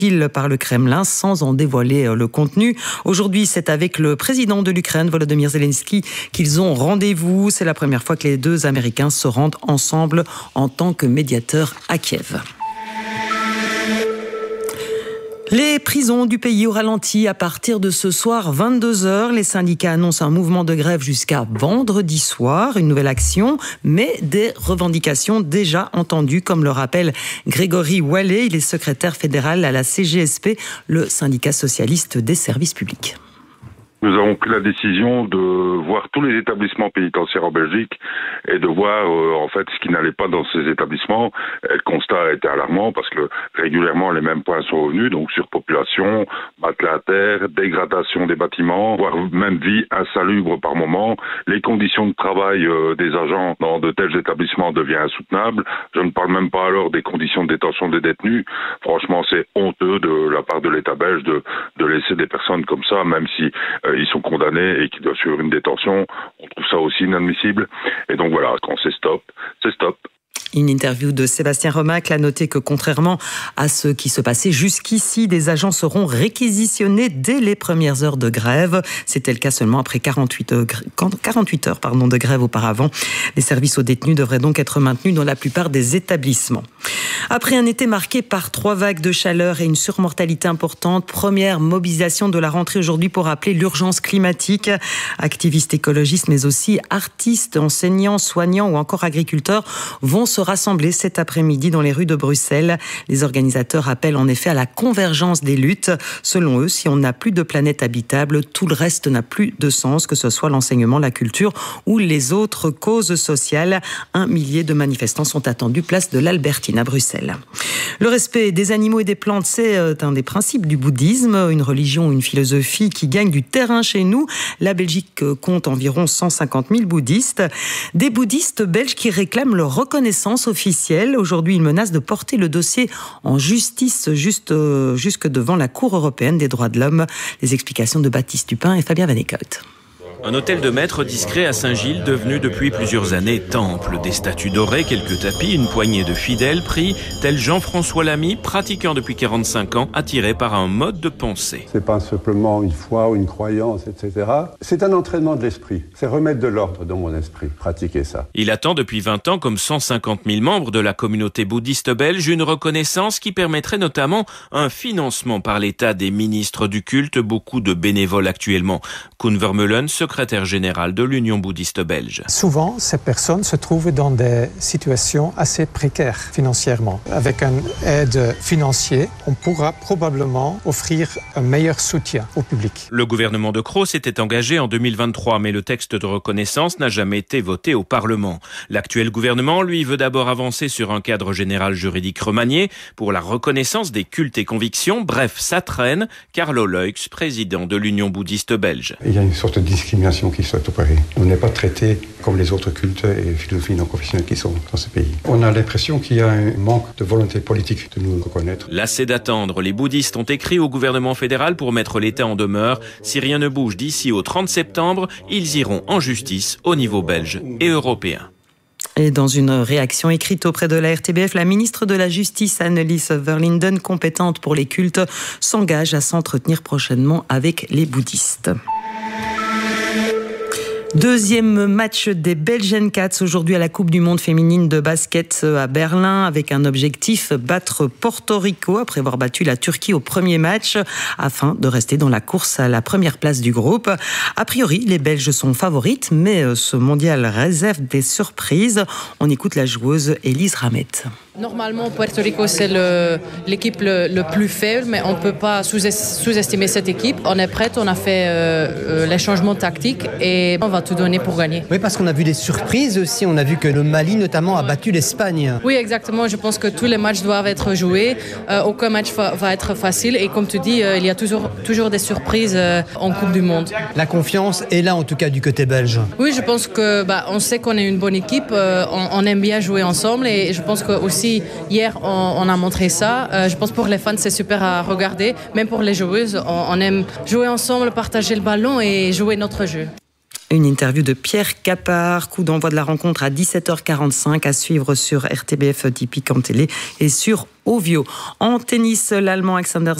par le Kremlin sans en dévoiler le contenu. Aujourd'hui, c'est avec le président de l'Ukraine, Volodymyr Zelensky, qu'ils ont rendez-vous. C'est la première fois que les deux Américains se rendent ensemble en tant que médiateurs à Kiev. Les prisons du pays au ralenti à partir de ce soir 22h. Les syndicats annoncent un mouvement de grève jusqu'à vendredi soir. Une nouvelle action, mais des revendications déjà entendues, comme le rappelle Grégory Wallet. Il est secrétaire fédéral à la CGSP, le syndicat socialiste des services publics. Nous avons pris la décision de voir tous les établissements pénitentiaires en Belgique et de voir en fait ce qui n'allait pas dans ces établissements. Et le constat était alarmant parce que régulièrement les mêmes points sont revenus, donc surpopulation, matelas à terre, dégradation des bâtiments, voire même vie insalubre par moment. Les conditions de travail des agents dans de tels établissements deviennent insoutenables. Je ne parle même pas alors des conditions de détention des détenus. Franchement, c'est honteux de la part de l'État belge de laisser des personnes comme ça, même si ils sont condamnés et qu'ils doivent suivre une détention. On trouve ça aussi inadmissible. Et donc voilà, quand c'est stop, c'est stop. Une interview de Sébastien Remacle a noté que contrairement à ce qui se passait jusqu'ici, des agents seront réquisitionnés dès les premières heures de grève. C'était le cas seulement après 48 heures de grève auparavant. Les services aux détenus devraient donc être maintenus dans la plupart des établissements. Après un été marqué par 3 vagues de chaleur et une surmortalité importante, première mobilisation de la rentrée aujourd'hui pour rappeler l'urgence climatique. Activistes écologistes, mais aussi artistes, enseignants, soignants ou encore agriculteurs vont se rassembler cet après-midi dans les rues de Bruxelles. Les organisateurs appellent en effet à la convergence des luttes. Selon eux, si on n'a plus de planète habitable, tout le reste n'a plus de sens, que ce soit l'enseignement, la culture ou les autres causes sociales. 1 millier de manifestants sont attendus place de l'Albertine à Bruxelles. Le respect des animaux et des plantes, c'est un des principes du bouddhisme, une religion, une philosophie qui gagne du terrain chez nous. La Belgique compte environ 150 000 bouddhistes. Des bouddhistes belges qui réclament leur reconnaissance officielle. Aujourd'hui, ils menacent de porter le dossier en justice jusque devant la Cour européenne des droits de l'homme. Les explications de Baptiste Dupin et Fabien Vanecote. Un hôtel de maître discret à Saint-Gilles, devenu depuis plusieurs années temple. Des statues dorées, quelques tapis, une poignée de fidèles pris, tel Jean-François Lamy, pratiquant depuis 45 ans, attiré par un mode de pensée. C'est pas simplement une foi ou une croyance, etc. C'est un entraînement de l'esprit. C'est remettre de l'ordre dans mon esprit, pratiquer ça. Il attend depuis 20 ans, comme 150 000 membres de la communauté bouddhiste belge, une reconnaissance qui permettrait notamment un financement par l'État des ministres du culte, beaucoup de bénévoles actuellement. Koen Vermeulen, secrétaire général de l'Union bouddhiste belge. Souvent, ces personnes se trouvent dans des situations assez précaires financièrement. Avec une aide financière, on pourra probablement offrir un meilleur soutien au public. Le gouvernement de Croo s'était engagé en 2023, mais le texte de reconnaissance n'a jamais été voté au Parlement. L'actuel gouvernement, lui, veut d'abord avancer sur un cadre général juridique remanié pour la reconnaissance des cultes et convictions. Bref, ça traîne. Carlo Leux, président de l'Union bouddhiste belge. Il y a une sorte de discrimination qui soit opérée. On n'est pas traité comme les autres cultes et philosophies non confessionnelles qui sont dans ce pays. On a l'impression qu'il y a un manque de volonté politique de nous reconnaître. Lassés d'attendre, les bouddhistes ont écrit au gouvernement fédéral pour mettre l'État en demeure. Si rien ne bouge d'ici au 30 septembre, ils iront en justice au niveau belge et européen. Et dans une réaction écrite auprès de la RTBF, la ministre de la Justice, Annelies Verlinden, compétente pour les cultes, s'engage à s'entretenir prochainement avec les bouddhistes. Deuxième match des Belgian Cats aujourd'hui à la Coupe du Monde féminine de basket à Berlin avec un objectif, battre Porto Rico après avoir battu la Turquie au premier match afin de rester dans la course à la première place du groupe. A priori, les Belges sont favorites, mais ce mondial réserve des surprises. On écoute la joueuse Elise Ramette. Normalement, Puerto Rico, c'est l'équipe le plus faible, mais on ne peut pas sous-estimer cette équipe. On est prête, on a fait les changements tactiques et on va tout donner pour gagner. Oui, parce qu'on a vu des surprises aussi. On a vu que le Mali, notamment, a battu l'Espagne. Oui, exactement. Je pense que tous les matchs doivent être joués. Aucun match va être facile. Et comme tu dis, il y a toujours des surprises en Coupe du Monde. La confiance est là, en tout cas, du côté belge. Oui, je pense que on sait qu'on est une bonne équipe. On aime bien jouer ensemble. Et je pense que aussi hier, on a montré ça. Je pense pour les fans, c'est super à regarder. Même pour les joueuses, on aime jouer ensemble, partager le ballon et jouer notre jeu. Une interview de Pierre Capard, coup d'envoi de la rencontre à 17h45 à suivre sur RTBF Typique en télé et sur Ovio. En tennis, l'Allemand Alexander